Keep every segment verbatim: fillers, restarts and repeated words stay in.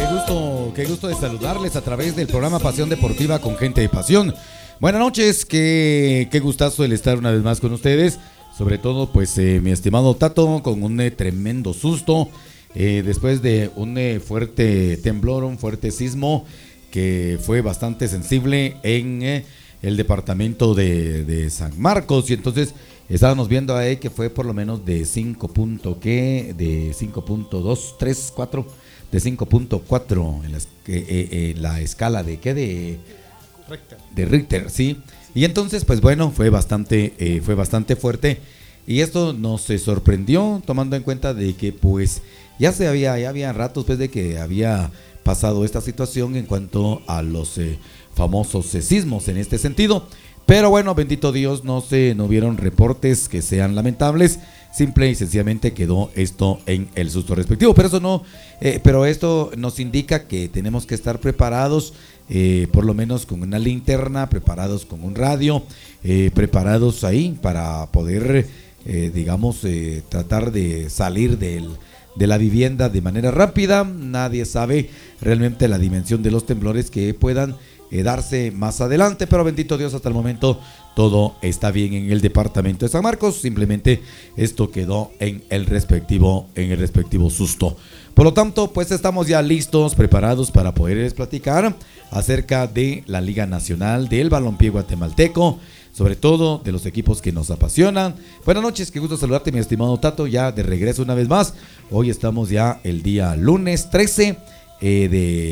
Qué gusto, qué gusto de saludarles a través del programa Pasión Deportiva con gente de pasión. Buenas noches, qué, qué gustazo el estar una vez más con ustedes. Sobre todo, pues, eh, mi estimado Tato, con un eh, tremendo susto. Eh, después de un eh, fuerte temblor, un fuerte sismo que fue bastante sensible en eh, el departamento de, de San Marcos. Y entonces estábamos viendo ahí que fue por lo menos de cinco punto, ¿qué? De cinco punto dos, tres, cuatro, de cinco punto cuatro en la, eh, eh, la escala de ¿qué? De Richter. De Richter, sí. Y entonces, pues bueno, fue bastante, eh, fue bastante fuerte. Y esto nos eh, sorprendió, tomando en cuenta de que pues ya se había, ya había ratos pues de que había pasado esta situación en cuanto a los eh, famosos eh, sismos en este sentido. Pero bueno, bendito Dios, no se no hubieron reportes que sean lamentables. Simple y sencillamente quedó esto en el susto respectivo. Pero eso no, eh, pero esto nos indica que tenemos que estar preparados, eh, por lo menos con una linterna, preparados con un radio, eh, preparados ahí para poder, eh, digamos, eh, tratar de salir del, de la vivienda de manera rápida. Nadie sabe realmente la dimensión de los temblores que puedan Eh, darse más adelante, pero bendito Dios, hasta el momento todo está bien en el departamento de San Marcos. Simplemente esto quedó en el respectivo en el respectivo susto. Por lo tanto, pues estamos ya listos, preparados para poderles platicar acerca de la Liga Nacional del Balompié Guatemalteco, sobre todo de los equipos que nos apasionan. Buenas noches, qué gusto saludarte, mi estimado Tato, ya de regreso una vez más. Hoy estamos ya el día lunes trece eh,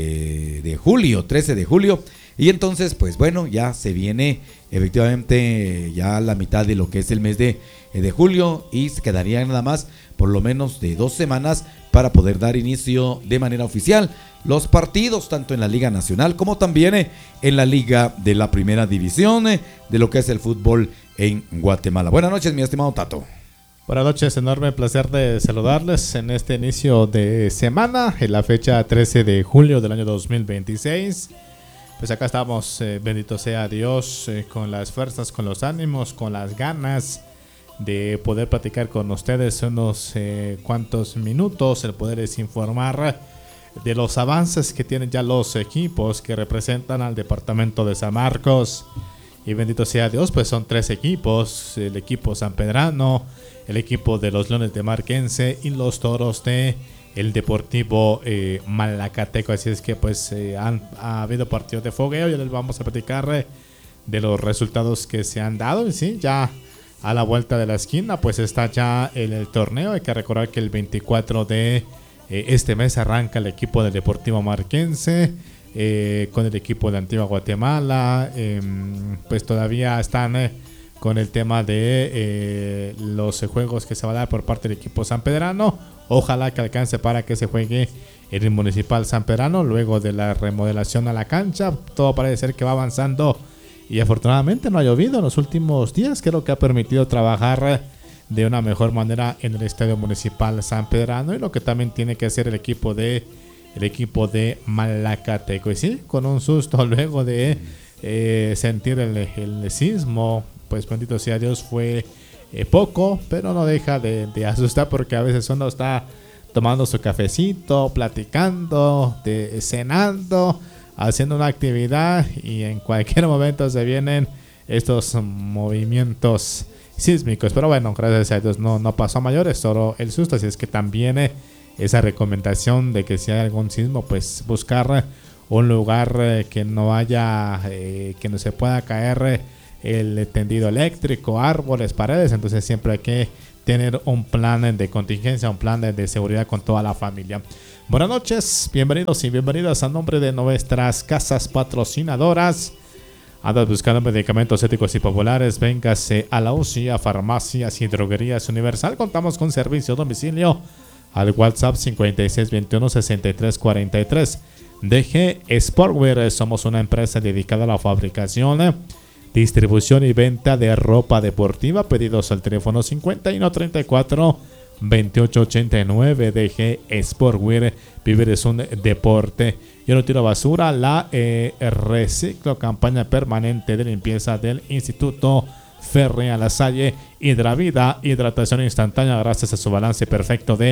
de, de julio, trece de julio. Y entonces, pues bueno, ya se viene efectivamente ya la mitad de lo que es el mes de, de julio, y se quedaría nada más por lo menos de dos semanas para poder dar inicio de manera oficial los partidos, tanto en la Liga Nacional como también en la Liga de la Primera División de lo que es el fútbol en Guatemala. Buenas noches, mi estimado Tato. Buenas noches, enorme placer de saludarles en este inicio de semana, en la fecha trece de julio del año dos mil veintiséis. Pues acá estamos, eh, bendito sea Dios, eh, con las fuerzas, con los ánimos, con las ganas de poder platicar con ustedes unos eh, cuantos minutos, el poderles informar de los avances que tienen ya los equipos que representan al departamento de San Marcos. Y bendito sea Dios, pues son tres equipos: el equipo sanpedrano, el equipo de los Leones de Marquense y los Toros de el Deportivo eh, Malacateco. Así es que pues eh, han, ha habido partidos de fogueo. Ya les vamos a platicar eh, de los resultados que se han dado. Y sí, ya a la vuelta de la esquina pues está ya el, el torneo. Hay que recordar que el veinticuatro de eh, este mes arranca el equipo del Deportivo Marquense eh, con el equipo de Antigua Guatemala. Eh, pues todavía están eh, con el tema de eh, los juegos que se va a dar por parte del equipo sanpedrano. Ojalá que alcance para que se juegue en el Municipal Sanpedrano luego de la remodelación a la cancha. Todo parece ser que va avanzando y afortunadamente no ha llovido en los últimos días. Creo que ha permitido trabajar de una mejor manera en el Estadio Municipal Sanpedrano, y lo que también tiene que hacer el equipo de el equipo de Malacateco. Y sí, con un susto luego de eh, sentir el, el sismo, pues bendito sea Dios, fue Eh, poco, pero no deja de, de asustar, porque a veces uno está tomando su cafecito, platicando, de, cenando, haciendo una actividad, y en cualquier momento se vienen estos movimientos sísmicos. Pero bueno, gracias a Dios no, no pasó a mayores, solo el susto. Así es que también eh, esa recomendación de que si hay algún sismo, pues buscar un lugar eh, que no haya, eh, que no se pueda caer eh, el tendido eléctrico, árboles, paredes. Entonces siempre hay que tener un plan de contingencia, un plan de, de seguridad con toda la familia. Buenas noches, bienvenidos y bienvenidas a nombre de nuestras casas patrocinadoras. Andas buscando medicamentos éticos y populares, véngase a la U C I, a farmacias y droguerías Universal. Contamos con servicio a domicilio al WhatsApp cincuenta y seis veintiuno sesenta y tres cuarenta y tres. D G Sportwear, somos una empresa dedicada a la fabricación, distribución y venta de ropa deportiva. Pedidos al teléfono cincuenta y uno treinta y cuatro veintiocho ochenta y nueve. D G Sportwear, vivir es un deporte. Yo no tiro basura, la eh, reciclo. Campaña permanente de limpieza del Instituto Ferre a la Salle. Hidravida, hidratación instantánea gracias a su balance perfecto de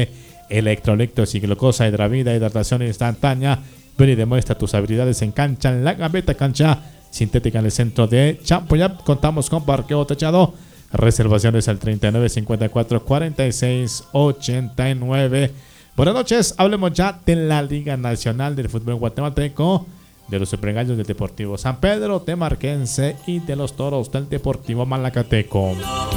electrolitos y glucosa, hidravida, hidratación instantánea. Ven y demuestra tus habilidades en cancha, en la Gaveta Cancha Sintética en el centro de Champuyap. Contamos con parqueo techado. Reservaciones al treinta y nueve cincuenta y cuatro cuarenta y seis ochenta y nueve. Buenas noches, hablemos ya de la Liga Nacional del Fútbol Guatemalteco, de los Supergallos del Deportivo San Pedro, de Marquense y de los Toros del Deportivo Malacateco.